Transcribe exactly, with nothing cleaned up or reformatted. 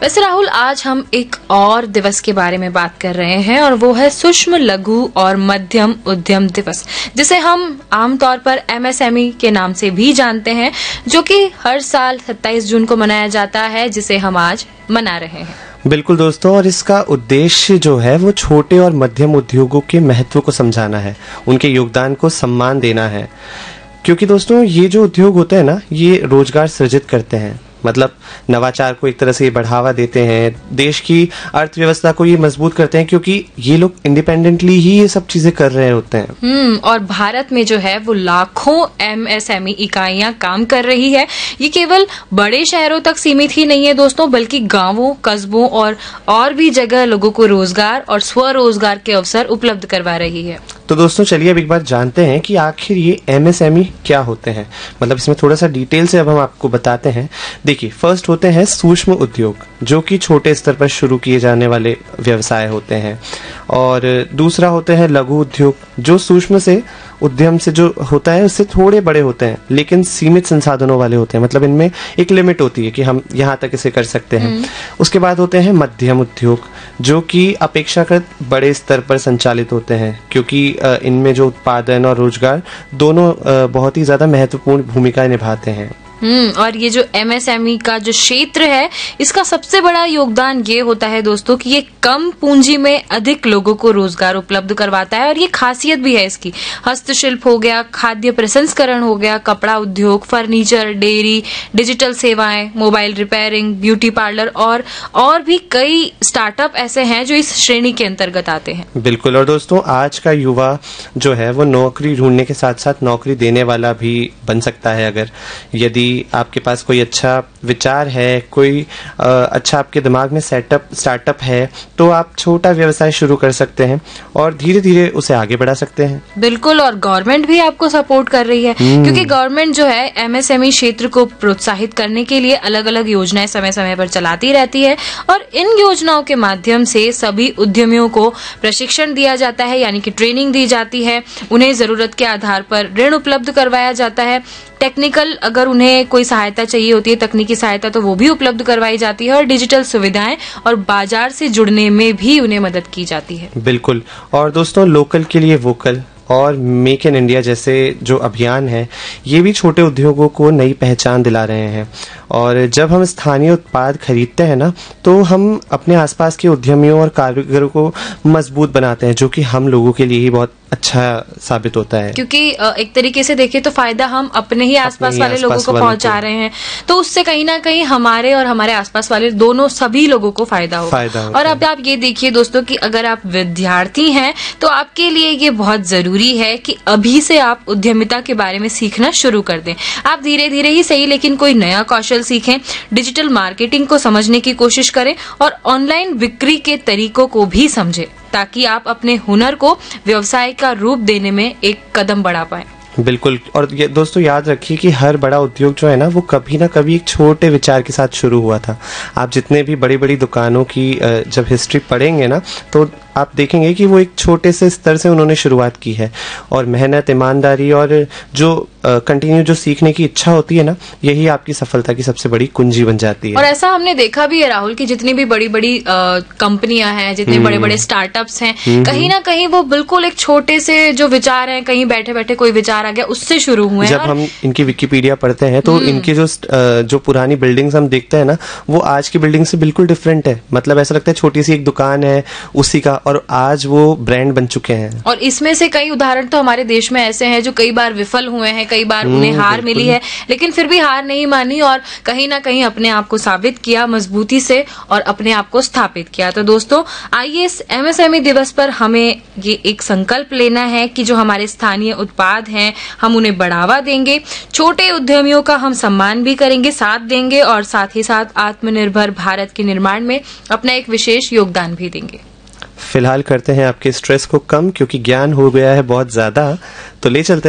वैसे राहुल, आज हम एक और दिवस के बारे में बात कर रहे हैं और वो है सूक्ष्म, लघु और मध्यम उद्यम दिवस, जिसे हम आमतौर पर एम एस एम ई के नाम से भी जानते हैं, जो कि हर साल सत्ताईस जून को मनाया जाता है, जिसे हम आज मना रहे हैं। बिल्कुल दोस्तों, और इसका उद्देश्य जो है वो छोटे और मध्यम उद्योगों के महत्व को समझाना है, उनके योगदान को सम्मान देना है। क्योंकि दोस्तों ये जो उद्योग होते हैं ना, ये रोजगार सृजित करते हैं, मतलब नवाचार को एक तरह से बढ़ावा देते हैं, देश की अर्थव्यवस्था को ये मजबूत करते हैं, क्योंकि ये लोग इंडिपेंडेंटली ही ये सब चीजें कर रहे होते हैं। हम्म और भारत में जो है वो लाखों एम एस एम ई इकाइयां काम कर रही है। ये केवल बड़े शहरों तक सीमित ही नहीं है दोस्तों, बल्कि गांवों, कस्बों और और भी जगह लोगों को रोजगार और स्वरोजगार के अवसर उपलब्ध करवा रही है। तो दोस्तों चलिए अब एक बार जानते हैं कि आखिर ये एम एस एम ई क्या होते हैं, मतलब इसमें थोड़ा सा डिटेल से अब हम आपको बताते हैं। देखिए, फर्स्ट होते हैं सूक्ष्म उद्योग, जो कि छोटे स्तर पर शुरू किए जाने वाले व्यवसाय होते हैं। और दूसरा होते हैं लघु उद्योग, जो सूक्ष्म से उद्यम से जो होता है उससे थोड़े बड़े होते हैं, लेकिन सीमित संसाधनों वाले होते हैं, मतलब इनमें एक लिमिट होती है कि हम यहाँ तक इसे कर सकते हैं। उसके बाद होते हैं मध्यम उद्योग, जो कि अपेक्षाकृत बड़े स्तर पर संचालित होते हैं, क्योंकि इनमें जो उत्पादन और रोजगार दोनों बहुत ही ज्यादा महत्वपूर्ण भूमिका निभाते हैं। हम्म और ये जो एम एस एम ई का जो क्षेत्र है, इसका सबसे बड़ा योगदान ये होता है दोस्तों कि ये कम पूंजी में अधिक लोगों को रोजगार उपलब्ध करवाता है। और ये खासियत भी है इसकी। हस्तशिल्प हो गया, खाद्य प्रसंस्करण हो गया, कपड़ा उद्योग, फर्नीचर, डेयरी, डिजिटल सेवाएं, मोबाइल रिपेयरिंग, ब्यूटी पार्लर और और भी कई स्टार्टअप ऐसे हैं जो इस श्रेणी के अंतर्गत आते हैं। बिल्कुल। और दोस्तों आज का युवा जो है वो नौकरी ढूंढने के साथ साथ नौकरी देने वाला भी बन सकता है, अगर यदि आपके पास कोई अच्छा विचार है, कोई आ, अच्छा आपके दिमाग में सेटअप स्टार्टअप है, तो आप छोटा व्यवसाय शुरू कर सकते हैं और धीरे धीरे उसे आगे बढ़ा सकते हैं। बिल्कुल। और गवर्नमेंट भी आपको सपोर्ट कर रही है, क्योंकि गवर्नमेंट जो है एम एस एम ई क्षेत्र को प्रोत्साहित करने के लिए अलग अलग योजनाएं समय समय पर चलाती रहती है। और इन योजनाओं के माध्यम से सभी उद्यमियों को प्रशिक्षण दिया जाता है, यानी कि ट्रेनिंग दी जाती है। उन्हें जरूरत के आधार पर ऋण उपलब्ध करवाया जाता है। टेक्निकल अगर उन्हें कोई सहायता चाहिए होती है, तकनीकी सहायता, तो वो भी उपलब्ध करवाई जाती है। और डिजिटल सुविधाएं और बाजार से जुड़ने में भी उन्हें मदद की जाती है। बिल्कुल। और दोस्तों लोकल के लिए वोकल और मेक इन इंडिया जैसे जो अभियान है, ये भी छोटे उद्योगों को नई पहचान दिला रहे हैं। और जब हम स्थानीय उत्पाद खरीदते हैं ना, तो हम अपने आसपास के उद्यमियों और कारीगरों को मजबूत बनाते हैं, जो कि हम लोगों के लिए ही बहुत अच्छा साबित होता है। क्योंकि एक तरीके से देखें तो फायदा हम अपने ही आसपास वाले लोगों को पहुंचा रहे हैं, तो उससे कहीं ना कहीं हमारे और हमारे आसपास वाले दोनों सभी लोगों को फायदा होगा। और अब आप ये देखिए दोस्तों कि अगर आप विद्यार्थी हैं तो आपके लिए ये बहुत जरूरी है कि अभी से आप उद्यमिता के बारे में सीखना शुरू कर दें। आप धीरे धीरे ही सही, लेकिन कोई नया कौशल सीखें, डिजिटल मार्केटिंग को समझने की कोशिश करें और ऑनलाइन बिक्री के तरीकों को भी समझें, ताकि आप अपने हुनर को व्यवसाय का रूप देने में एक कदम बढ़ा पाएं। बिल्कुल। और ये दोस्तों याद रखिए कि हर बड़ा उद्योग जो है ना, वो कभी ना कभी एक छोटे विचार के साथ शुरू हुआ था। आप जितने भी बड़ी बड़ी दुकानों की जब हिस्ट्री पढ़ेंगे ना, तो आप देखेंगे कि वो एक छोटे से स्तर से उन्होंने शुरुआत की है। और मेहनत, ईमानदारी और जो कंटिन्यू जो सीखने की इच्छा होती है ना, यही आपकी सफलता की सबसे बड़ी कुंजी बन जाती है। और ऐसा हमने देखा भी है राहुल कि जितनी भी बड़ी बड़ी कंपनियां हैं, जितने बड़े बड़े स्टार्टअप्स हैं, कहीं ना कहीं वो बिल्कुल एक छोटे से जो विचार हैं, कहीं बैठे बैठे कोई विचार आ गया, उससे शुरू हुए हैं। जब हम इनकी विकिपीडिया पढ़ते हैं तो इनकी जो जो पुरानी बिल्डिंग्स हम देखते हैं ना, वो आज की बिल्डिंग से बिल्कुल डिफरेंट है। मतलब ऐसा लगता है छोटी सी एक दुकान है उसी का, और आज वो ब्रांड बन चुके हैं। और इसमें से कई उदाहरण तो हमारे देश में ऐसे हैं जो कई बार विफल हुए हैं, कई बार उन्हें हार मिली है, लेकिन फिर भी हार नहीं मानी और कहीं ना कहीं अपने आप को साबित किया मजबूती से और अपने आप को स्थापित किया। तो दोस्तों आइए इस एम एस एम ई दिवस पर हमें ये एक संकल्प लेना है कि जो हमारे स्थानीय उत्पाद हैं, हम उन्हें बढ़ावा देंगे, छोटे उद्यमियों का हम सम्मान भी करेंगे, साथ देंगे और साथ ही साथ आत्मनिर्भर भारत के निर्माण में अपना एक विशेष योगदान भी देंगे। फिलहाल करते हैं आपके स्ट्रेस को कम, क्योंकि ज्ञान हो गया है बहुत ज्यादा, तो ले चलते